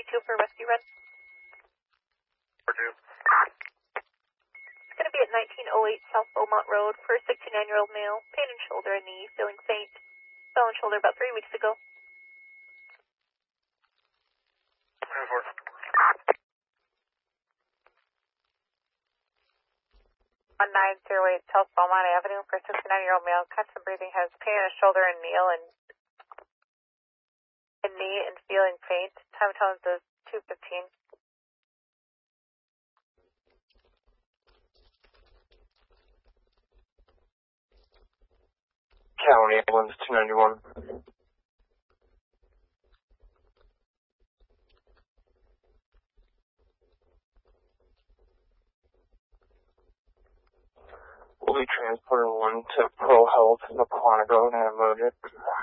2 for rescue run. Purdue. It's going to be at 1908 South Beaumont Road for a 69-year-old male, pain in shoulder and knee, feeling faint. Fell in shoulder about 3 weeks ago. 1908 South Beaumont Avenue for a 69-year-old male, constant breathing, has pain in his shoulder and knee and feeling faint. Time tones is 2:15. County ambulance 291. We'll be transporting one to Pro Health, Maquanago, and Mojic.